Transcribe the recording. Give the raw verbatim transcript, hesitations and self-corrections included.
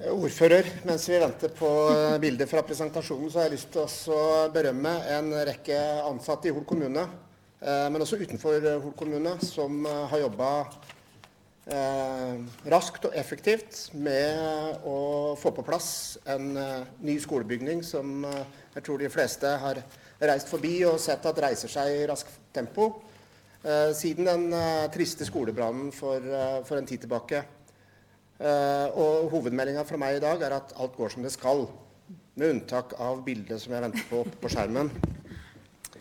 ordfører. Mens vi venter på bilder fra presentasjonen, så har jeg lyst til å berømme en rekke ansatte i Hol kommune, men også utenfor Hol kommune, som har jobbet raskt og effektivt med å få på plass en ny skolebygning som jeg tror de fleste har reist forbi og sett at reiser seg i raskt tempo siden den triste skolebrannen for, for en tid tilbake. Uh, og hovedmeldingen fra meg i dag er at alt går som det skal, med unntak av bildet som jeg venter på på skjermen.